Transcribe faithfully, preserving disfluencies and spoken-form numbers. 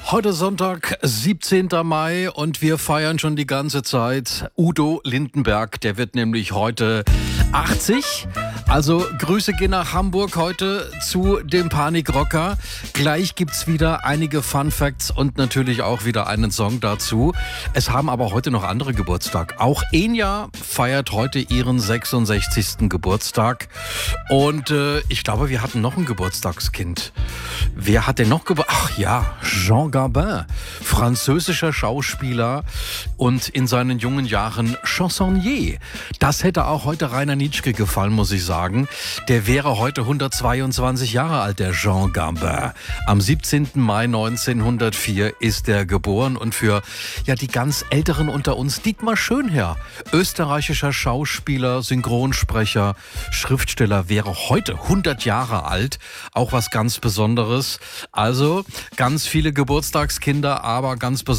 Heute Sonntag, siebzehnten Mai, und wir feiern schon die ganze Zeit Udo Lindenberg. Der wird nämlich heute achtzig. Also Grüße gehen nach Hamburg heute zu dem Panikrocker. Gleich gibt's wieder einige Fun Facts und natürlich auch wieder einen Song dazu. Es haben aber heute noch andere Geburtstag. Auch Enya feiert heute ihren sechsundsechzigsten Geburtstag. Und äh, ich glaube, wir hatten noch ein Geburtstagskind. Wer hat denn noch Geburtstag? Ach ja, Jean Gabin, französischer Schauspieler und in seinen jungen Jahren Chansonnier. Das hätte auch heute Rainer Nitschke gefallen, muss ich sagen. Der wäre heute hundertzweiundzwanzig Jahre alt, der Jean Gabin. Am siebzehnten Mai neunzehnhundertvier ist er geboren, und für ja die ganz Älteren unter uns Dietmar Schönherr, österreichischer Schauspieler, Synchronsprecher, Schriftsteller, wäre heute hundert Jahre alt. Auch was ganz Besonderes. Also ganz viele Geburtstagskinder, aber ganz besonders